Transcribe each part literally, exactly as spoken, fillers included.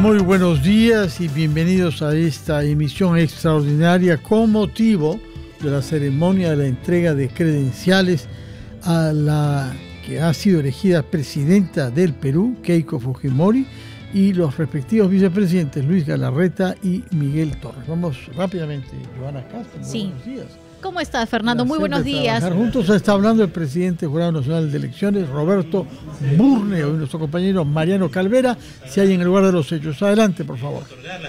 Muy buenos días y bienvenidos a esta emisión extraordinaria con motivo de la ceremonia de la entrega de credenciales a la que ha sido elegida presidenta del Perú, Keiko Fujimori, y los respectivos vicepresidentes Luis Galarreta y Miguel Torres. Vamos rápidamente, Joana Castro. Muy sí. buenos días. ¿Cómo estás, Fernando? Muy buenos días. Juntos está hablando el presidente del Jurado Nacional de Elecciones, Roberto Burneo, y nuestro compañero Mariano Calvera, si hay en el lugar de los hechos. Adelante, por favor.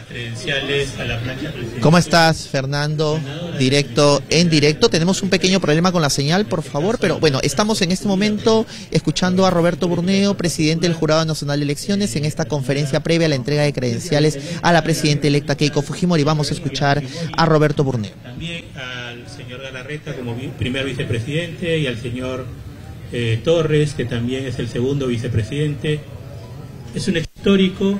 ¿Cómo estás, Fernando? Directo, en directo. Tenemos un pequeño problema con la señal, por favor, pero bueno, estamos en este momento escuchando a Roberto Burneo, presidente del Jurado Nacional de Elecciones, en esta conferencia previa a la entrega de credenciales a la presidenta electa Keiko Fujimori. Vamos a escuchar a Roberto Burneo. También al señor Galarreta como primer vicepresidente y al señor eh, Torres, que también es el segundo vicepresidente. Es un hecho histórico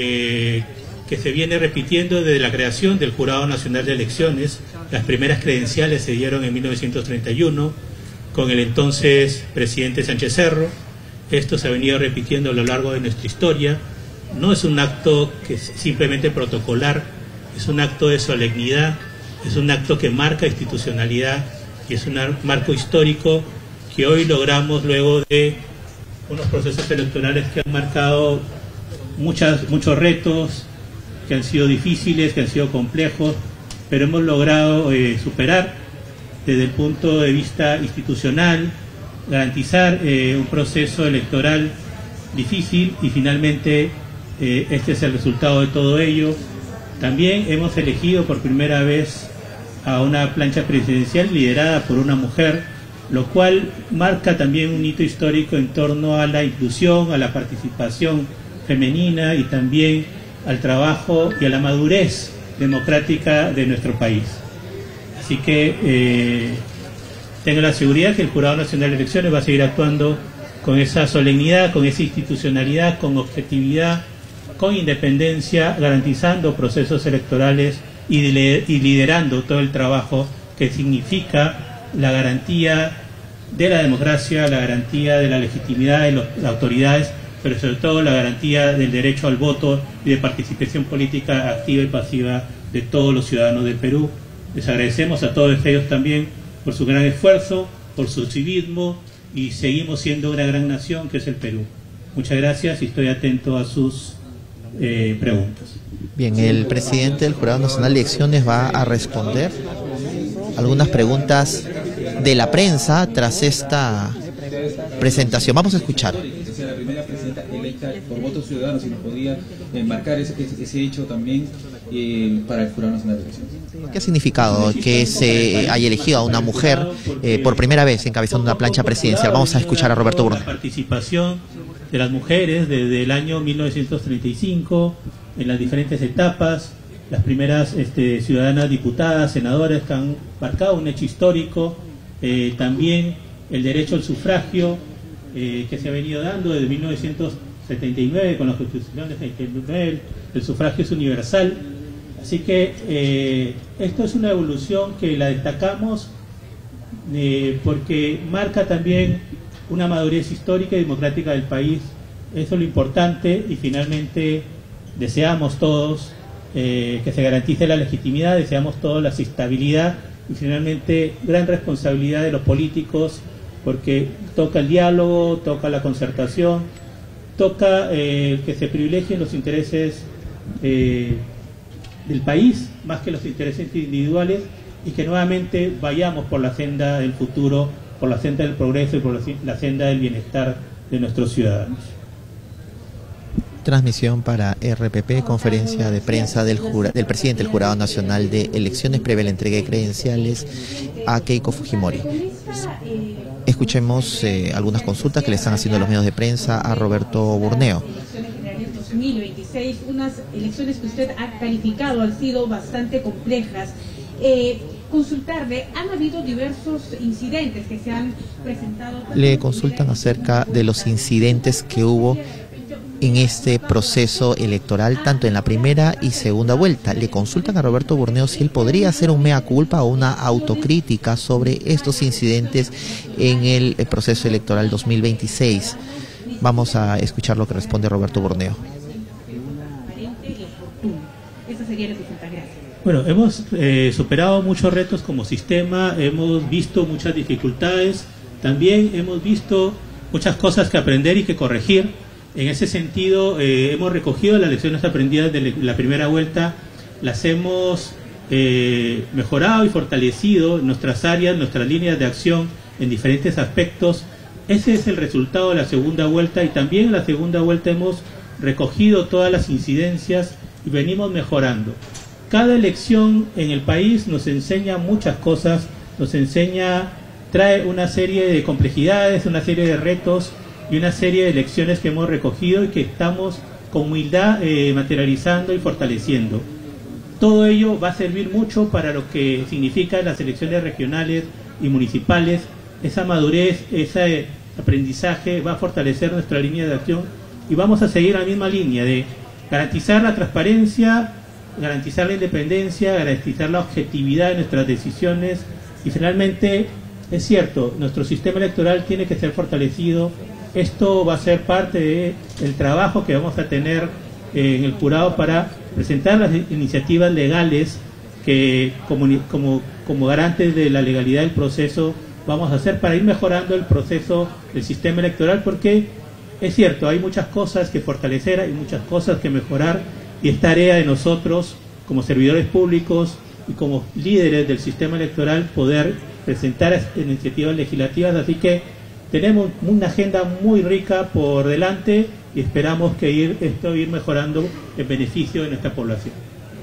eh, que se viene repitiendo desde la creación del Jurado Nacional de Elecciones. Las primeras credenciales se dieron en mil novecientos treinta y uno con el entonces presidente Sánchez Cerro. Esto se ha venido repitiendo a lo largo de nuestra historia. No es un acto que es simplemente protocolar, es un acto de solemnidad, es un acto que marca institucionalidad y es un marco histórico que hoy logramos luego de unos procesos electorales que han marcado muchas, muchos retos, que han sido difíciles, que han sido complejos, pero hemos logrado eh, superar desde el punto de vista institucional, garantizar eh, un proceso electoral difícil y finalmente eh, este es el resultado de todo ello. También hemos elegido por primera vez a una plancha presidencial liderada por una mujer, lo cual marca también un hito histórico en torno a la inclusión, a la participación femenina y también al trabajo y a la madurez democrática de nuestro país. Así que eh, tengo la seguridad que el Jurado Nacional de Elecciones va a seguir actuando con esa solemnidad, con esa institucionalidad, con objetividad, con independencia, garantizando procesos electorales y, de, y liderando todo el trabajo que significa la garantía de la democracia, la garantía de la legitimidad de los, las autoridades, pero sobre todo la garantía del derecho al voto y de participación política activa y pasiva de todos los ciudadanos del Perú. Les agradecemos a todos ellos también por su gran esfuerzo, por su civismo, y seguimos siendo una gran nación que es el Perú. Muchas gracias y estoy atento a sus Eh, preguntas. Bien, el presidente del Jurado Nacional de Elecciones va a responder algunas preguntas de la prensa tras esta presentación. Vamos a escuchar. La primera presidenta electa por votos ciudadanos, si nos podría enmarcar ese, ese hecho también eh, para el Jurado Nacional de Elecciones. ¿Qué ha significado que se haya elegido a una mujer eh, por primera vez encabezando una plancha presidencial? Vamos a escuchar a Roberto Burneo. La participación de las mujeres desde el año mil novecientos treinta y cinco en las diferentes etapas, las primeras este, ciudadanas diputadas, senadoras que han marcado un hecho histórico, eh, también el derecho al sufragio eh, que se ha venido dando desde mil novecientos setenta y nueve con la Constitución de setenta y nueve, el sufragio es universal, así que eh, esto es una evolución que la destacamos eh, porque marca también una madurez histórica y democrática del país. Eso es lo importante y finalmente deseamos todos eh, que se garantice la legitimidad, deseamos todos la estabilidad y finalmente gran responsabilidad de los políticos porque toca el diálogo, toca la concertación, toca eh, que se privilegien los intereses eh, del país más que los intereses individuales y que nuevamente vayamos por la senda del futuro, por la senda del progreso y por la senda del bienestar de nuestros ciudadanos. Transmisión para R P P, conferencia de prensa del, jura, del presidente del Jurado Nacional de Elecciones previa a la entrega de credenciales a Keiko Fujimori. Escuchemos eh, algunas consultas que le están haciendo los medios de prensa a Roberto Burneo. dos mil veintiséis, unas elecciones que usted ha calificado han sido bastante complejas. Eh, consultarle, han habido diversos incidentes que se han presentado. Le consultan acerca de los incidentes que hubo en este proceso electoral, tanto en la primera y segunda vuelta. Le consultan a Roberto Burneo si él podría hacer un mea culpa o una autocrítica sobre estos incidentes en el proceso electoral dos mil veintiséis. Vamos a escuchar lo que responde Roberto Burneo. oportuno. Esa sería la consulta. Gracias. Bueno, hemos eh, superado muchos retos como sistema, hemos visto muchas dificultades, también hemos visto muchas cosas que aprender y que corregir. En ese sentido, eh, hemos recogido las lecciones aprendidas de la primera vuelta, las hemos eh, mejorado y fortalecido en nuestras áreas, nuestras líneas de acción en diferentes aspectos. Ese es el resultado de la segunda vuelta, y también en la segunda vuelta hemos recogido todas las incidencias y venimos mejorando. Cada elección en el país nos enseña muchas cosas, nos enseña, trae una serie de complejidades, una serie de retos y una serie de lecciones que hemos recogido y que estamos con humildad eh, materializando y fortaleciendo. Todo ello va a servir mucho para lo que significan las elecciones regionales y municipales. Esa madurez, ese aprendizaje va a fortalecer nuestra línea de acción y vamos a seguir la misma línea de garantizar la transparencia, garantizar la independencia, garantizar la objetividad de nuestras decisiones y finalmente, es cierto, nuestro sistema electoral tiene que ser fortalecido. Esto va a ser parte del trabajo que vamos a tener eh, en el jurado para presentar las iniciativas legales que como, como, como garantes de la legalidad del proceso vamos a hacer para ir mejorando el proceso del sistema electoral, porque es cierto, hay muchas cosas que fortalecer, hay muchas cosas que mejorar y es tarea de nosotros como servidores públicos y como líderes del sistema electoral poder presentar iniciativas legislativas, así que tenemos una agenda muy rica por delante y esperamos que ir, esto ir mejorando en beneficio de nuestra población.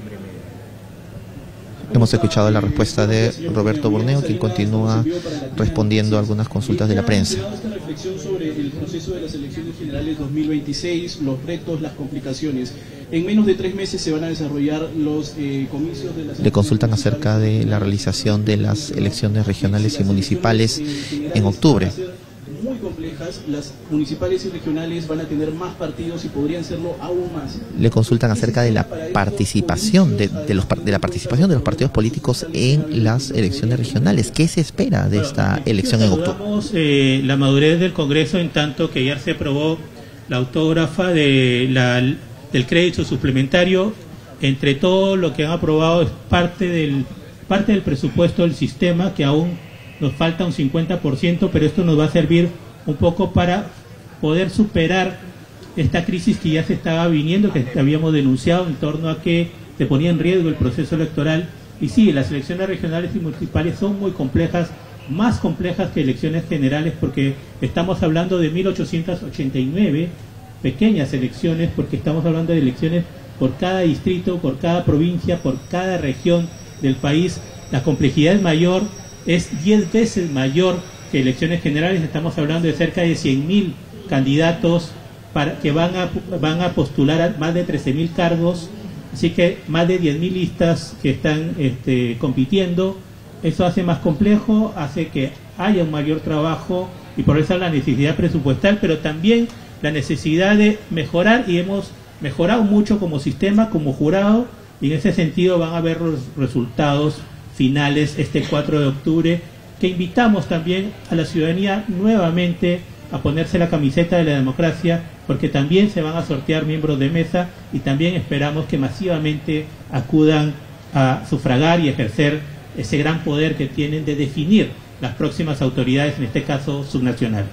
Hemos escuchado la respuesta de Roberto Burneo, quien continúa respondiendo a algunas consultas de la prensa. Esta reflexión sobre el proceso de las elecciones generales dos mil veintiséis, los retos, las complicaciones. En menos de tres meses se van a desarrollar los eh, comicios de las... Le consultan acerca de la realización de las elecciones regionales y municipales en octubre. Muy complejas, las municipales y regionales van a tener más partidos y podrían serlo aún más. Le consultan acerca de la participación de, de, los, de la participación de los partidos políticos en las elecciones regionales. ¿Qué se espera de esta elección en octubre? Eh, la madurez del Congreso, en tanto que ya se aprobó la autógrafa de la, del crédito suplementario. Entre todo lo que han aprobado es parte del, parte del presupuesto del sistema, que aún nos falta un cincuenta por ciento, pero esto nos va a servir un poco para poder superar esta crisis que ya se estaba viniendo, que habíamos denunciado en torno a que se ponía en riesgo el proceso electoral. Y sí, las elecciones regionales y municipales son muy complejas, más complejas que elecciones generales, porque estamos hablando de mil ochocientas ochenta y nueve pequeñas elecciones, porque estamos hablando de elecciones por cada distrito, por cada provincia, por cada región del país. La complejidad es mayor, es diez veces mayor que elecciones generales. Estamos hablando de cerca de cien mil candidatos para, que van a, van a postular a más de trece mil cargos, así que más de diez mil listas que están este, compitiendo. Eso hace más complejo, hace que haya un mayor trabajo y por eso la necesidad presupuestal, pero también la necesidad de mejorar, y hemos mejorado mucho como sistema, como jurado, y en ese sentido van a ver los resultados finales este cuatro de octubre, que invitamos también a la ciudadanía nuevamente a ponerse la camiseta de la democracia, porque también se van a sortear miembros de mesa y también esperamos que masivamente acudan a sufragar y ejercer ese gran poder que tienen de definir las próximas autoridades, en este caso subnacionales.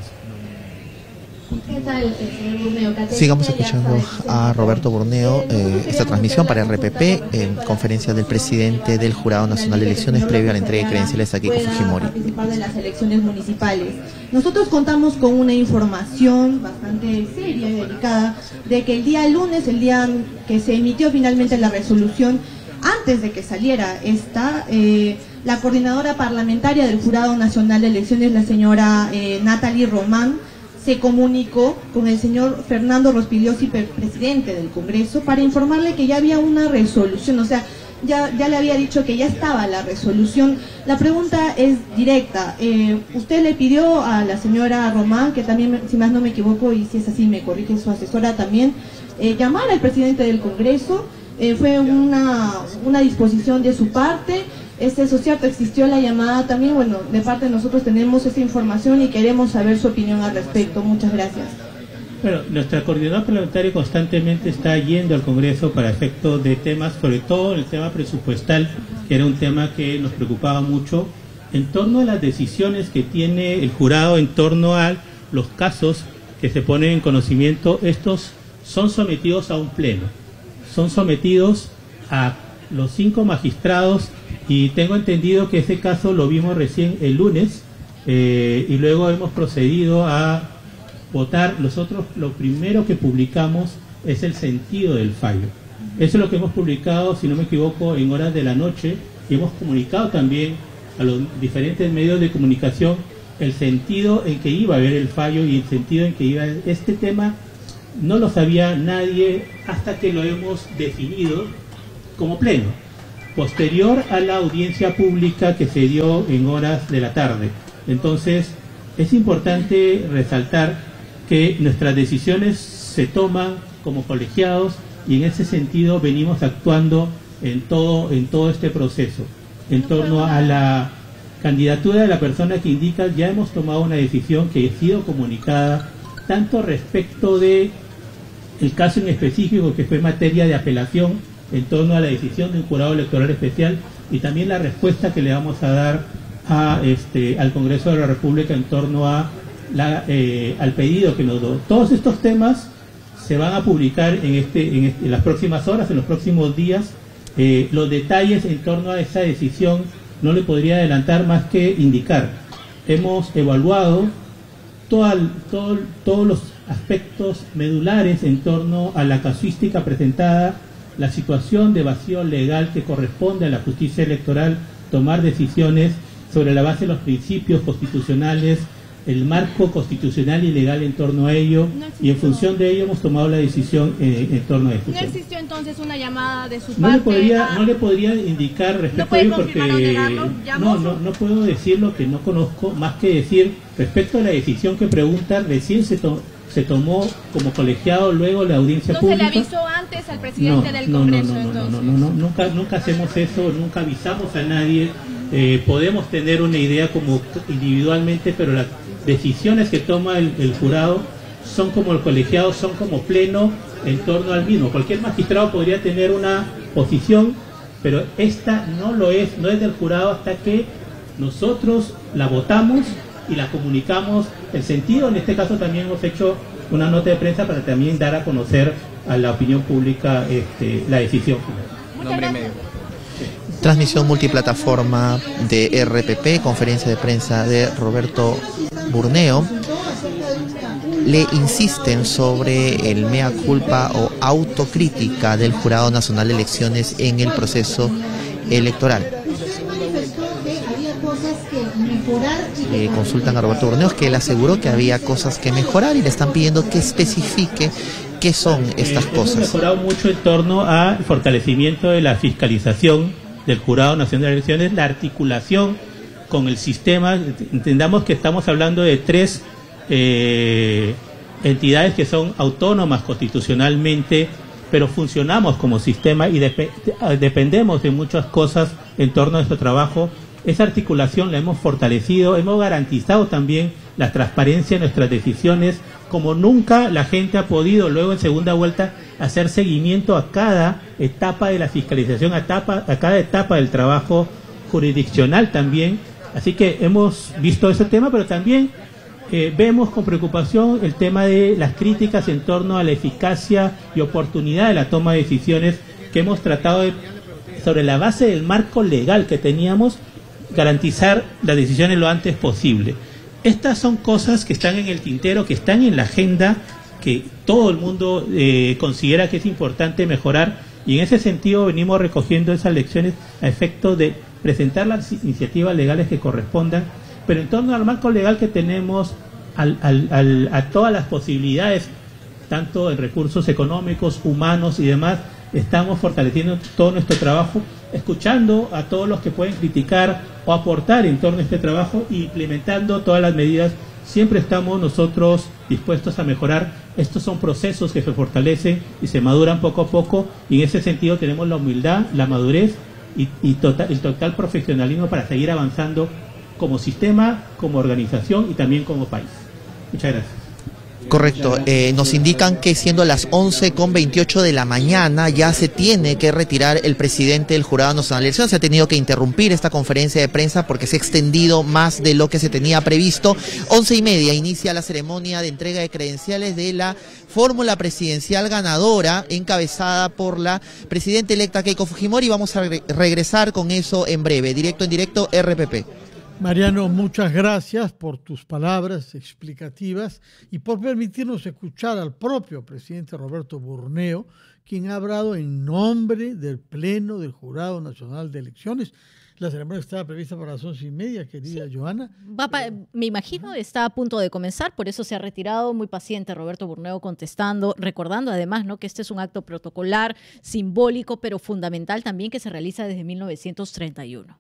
¿Qué tal, señor Burneo? Sigamos escuchando a Roberto Burneo, eh, esta transmisión para R P P, en conferencia del presidente del Jurado Nacional de Elecciones previo a la entrega de credenciales a Keiko Fujimori. Participar de las elecciones municipales. Nosotros contamos con una información bastante seria y delicada de que el día lunes, el día que se emitió finalmente la resolución, antes de que saliera esta, eh, la coordinadora parlamentaria del Jurado Nacional de Elecciones, la señora eh, Natalie Román, se comunicó con el señor Fernando Rospigliosi, presidente del Congreso, para informarle que ya había una resolución, o sea, ya, ya le había dicho que ya estaba la resolución. La pregunta es directa. Eh, usted le pidió a la señora Román, que también, si más no me equivoco, y si es así me corrige su asesora también, eh, llamar al presidente del Congreso. Eh, fue una, una disposición de su parte. Es eso cierto, existió la llamada también. Bueno, de parte de nosotros tenemos esa información y queremos saber su opinión al respecto. Muchas gracias. Bueno, nuestra coordinadora parlamentaria constantemente está yendo al Congreso para efectos de temas, sobre todo el tema presupuestal, que era un tema que nos preocupaba mucho, en torno a las decisiones que tiene el jurado en torno a los casos que se ponen en conocimiento. Estos son sometidos a un pleno, son sometidos a los cinco magistrados, y tengo entendido que ese caso lo vimos recién el lunes, eh, y luego hemos procedido a votar. Nosotros lo primero que publicamos es el sentido del fallo. Eso es lo que hemos publicado, si no me equivoco, en horas de la noche, y hemos comunicado también a los diferentes medios de comunicación el sentido en que iba a haber el fallo y el sentido en que iba este tema. No lo sabía nadie hasta que lo hemos definido como pleno, posterior a la audiencia pública que se dio en horas de la tarde. Entonces es importante resaltar que nuestras decisiones se toman como colegiados, y en ese sentido venimos actuando en todo, en todo este proceso. En torno a la candidatura de la persona que indica, ya hemos tomado una decisión que ha sido comunicada, tanto respecto de el caso en específico que fue materia de apelación en torno a la decisión de un jurado electoral especial, y también la respuesta que le vamos a dar a este al Congreso de la República en torno a la, eh, al pedido que nos dio. Todos estos temas se van a publicar en, este, en, este, en las próximas horas, en los próximos días. Eh, los detalles en torno a esa decisión no le podría adelantar más que indicar. Hemos evaluado todo, todo, todos los aspectos medulares en torno a la casuística presentada, la situación de vacío legal que corresponde a la justicia electoral tomar decisiones sobre la base de los principios constitucionales, el marco constitucional y legal en torno a ello, no y en función de ello hemos tomado la decisión eh, en torno a esto. ¿No existió entonces una llamada de su no parte? Le podría, a... No le podría indicar respecto ¿No a ello porque no, no, no puedo decir lo que no conozco, más que decir respecto a la decisión que pregunta, recién se, to se tomó como colegiado luego la audiencia ¿No pública. ¿No se le avisó antes al presidente no, del no, Congreso? No, no, entonces? no, no, no, no, nunca, nunca hacemos eso, nunca avisamos a nadie. Eh, podemos tener una idea como individualmente, pero las decisiones que toma el, el jurado son como el colegiado, son como pleno en torno al mismo. Cualquier magistrado podría tener una posición, pero esta no lo es, no es del jurado hasta que nosotros la votamos y la comunicamos el sentido. En este caso también hemos hecho una nota de prensa para también dar a conocer a la opinión pública este, la decisión final. Muchas gracias. Transmisión multiplataforma de R P P, conferencia de prensa de Roberto Burneo. Le insisten sobre el mea culpa o autocrítica del Jurado Nacional de Elecciones en el proceso electoral. Le consultan a Roberto Burneo, que él aseguró que había cosas que mejorar y le están pidiendo que especifique qué son estas eh, cosas. Hemos mejorado mucho en torno al fortalecimiento de la fiscalización del Jurado Nacional de Elecciones, la articulación con el sistema. Entendamos que estamos hablando de tres eh, entidades que son autónomas constitucionalmente, pero funcionamos como sistema y dep dependemos de muchas cosas en torno a nuestro trabajo. Esa articulación la hemos fortalecido, hemos garantizado también la transparencia de nuestras decisiones, como nunca la gente ha podido luego en segunda vuelta hacer seguimiento a cada etapa de la fiscalización, a, etapa, a cada etapa del trabajo jurisdiccional también. Así que hemos visto ese tema, pero también eh, vemos con preocupación el tema de las críticas en torno a la eficacia y oportunidad de la toma de decisiones, que hemos tratado de, sobre la base del marco legal que teníamos, garantizar las decisiones lo antes posible. Estas son cosas que están en el tintero, que están en la agenda, que todo el mundo eh, considera que es importante mejorar, y en ese sentido venimos recogiendo esas lecciones a efecto de presentar las iniciativas legales que correspondan, pero en torno al marco legal que tenemos, al, al, al, a todas las posibilidades, tanto en recursos económicos, humanos y demás, estamos fortaleciendo todo nuestro trabajo, escuchando a todos los que pueden criticar o aportar en torno a este trabajo e implementando todas las medidas. Siempre estamos nosotros dispuestos a mejorar. Estos son procesos que se fortalecen y se maduran poco a poco, y en ese sentido tenemos la humildad, la madurez y, y total, el total profesionalismo para seguir avanzando como sistema, como organización y también como país. Muchas gracias. Correcto, eh, nos indican que siendo las once con veintiocho de la mañana ya se tiene que retirar el presidente del Jurado Nacional de Elecciones. Se ha tenido que interrumpir esta conferencia de prensa porque se ha extendido más de lo que se tenía previsto. Once y media inicia la ceremonia de entrega de credenciales de la fórmula presidencial ganadora encabezada por la presidenta electa Keiko Fujimori. Vamos a re regresar con eso en breve. Directo en directo, R P P. Mariano, muchas gracias por tus palabras explicativas y por permitirnos escuchar al propio presidente Roberto Burneo, quien ha hablado en nombre del Pleno del Jurado Nacional de Elecciones. La ceremonia estaba prevista para las once y media, querida sí. Johanna. Va pa, me imagino está a punto de comenzar, por eso se ha retirado. Muy paciente Roberto Burneo contestando, recordando además, ¿no?, que este es un acto protocolar, simbólico, pero fundamental también, que se realiza desde mil novecientos treinta y uno.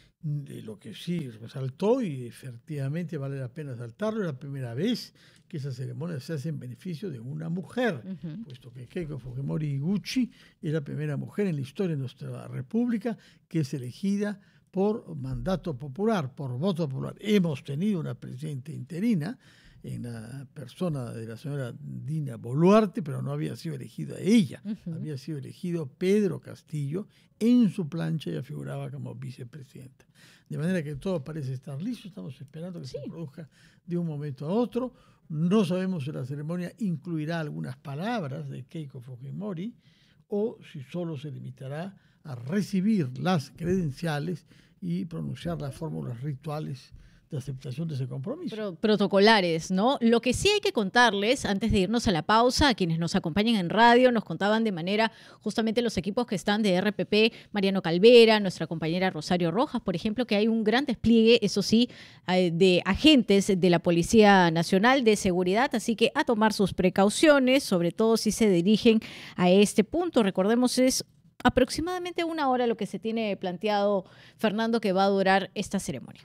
De lo que sí resaltó, y efectivamente vale la pena saltarlo, es la primera vez que esa ceremonia se hace en beneficio de una mujer, uh-huh. puesto que Keiko Fujimori Iguchi es la primera mujer en la historia de nuestra república que es elegida por mandato popular, por voto popular. Hemos tenido una presidenta interina en la persona de la señora Dina Boluarte, pero no había sido elegida ella, uh-huh. había sido elegido Pedro Castillo. En su plancha ella figuraba como vicepresidenta. De manera que todo parece estar listo, estamos esperando que sí. se produzca de un momento a otro. No sabemos si la ceremonia incluirá algunas palabras de Keiko Fujimori o si solo se limitará a recibir las credenciales y pronunciar las fórmulas rituales de aceptación de ese compromiso. Pro, protocolares, ¿no? Lo que sí hay que contarles, antes de irnos a la pausa, a quienes nos acompañan en radio, nos contaban de manera, justamente los equipos que están de R P P, Mariano Calvera, nuestra compañera Rosario Rojas, por ejemplo, que hay un gran despliegue, eso sí, de agentes de la Policía Nacional de Seguridad, así que a tomar sus precauciones, sobre todo si se dirigen a este punto. Recordemos, es aproximadamente una hora lo que se tiene planteado, Fernando, que va a durar esta ceremonia.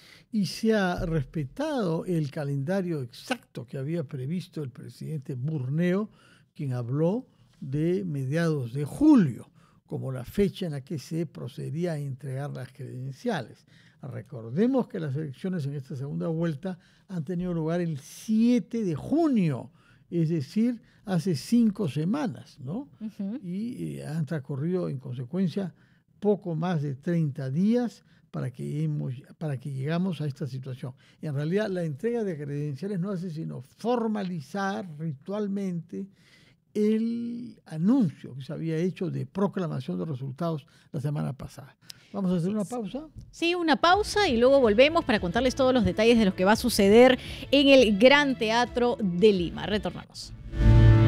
Y se ha respetado el calendario exacto que había previsto el presidente Burneo, quien habló de mediados de julio, como la fecha en la que se procedería a entregar las credenciales. Recordemos que las elecciones en esta segunda vuelta han tenido lugar el siete de junio, es decir, hace cinco semanas, ¿no? Uh-huh. Y eh, han transcurrido en consecuencia poco más de treinta días para que, hemos, para que llegamos a esta situación. En realidad, la entrega de credenciales no hace sino formalizar ritualmente el anuncio que se había hecho de proclamación de resultados la semana pasada. ¿Vamos a hacer una pausa? Sí, una pausa y luego volvemos para contarles todos los detalles de lo que va a suceder en el Gran Teatro de Lima. Retornamos.